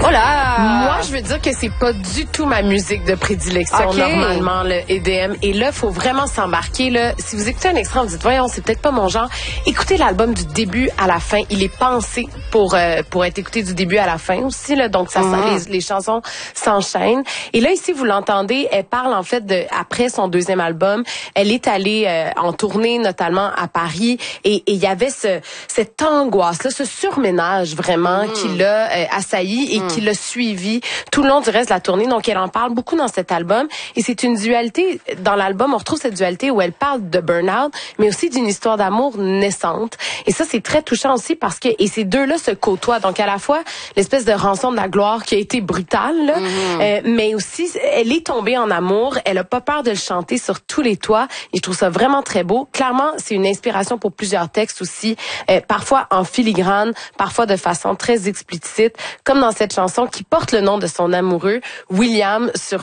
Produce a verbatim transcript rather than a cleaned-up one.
Oh là! Moi, je veux dire que c'est pas du tout ma musique de prédilection, okay. normalement, le E D M. Et là, faut vraiment s'embarquer, là. Si vous écoutez un extrait, vous dites, voyons, c'est peut-être pas mon genre. Écoutez l'album du début à la fin. Il est pensé pour, euh, pour être écouté du début à la fin aussi, là. Donc, ça, mm-hmm. les, les chansons s'enchaînent. Et là, ici, vous l'entendez, elle parle, en fait, de, après son deuxième album, elle est allée euh, en tournée, notamment à Paris. Et il y avait ce, cette angoisse, là, ce surménage, vraiment, mm. qui l'a euh, assailli et mm. qui l'a suivi tout le long du reste de la tournée. Donc, elle en parle beaucoup dans cet album. Et c'est une dualité. Dans l'album, on retrouve cette dualité où elle parle de burn-out, mais aussi d'une histoire d'amour naissante. Et ça, c'est très touchant aussi parce que, et ces deux-là se côtoient. Donc, à la fois, l'espèce de rançon de la gloire qui a été brutale, là, mm-hmm. euh, mais aussi, elle est tombée en amour. Elle a pas peur de le chanter sur tous les toits. Et je trouve ça vraiment très beau. Clairement, c'est une inspiration pour plusieurs textes aussi, euh, parfois en filigrane, parfois de façon très explicite, comme dans cette chanson qui porte le nom de son amoureux, William, sur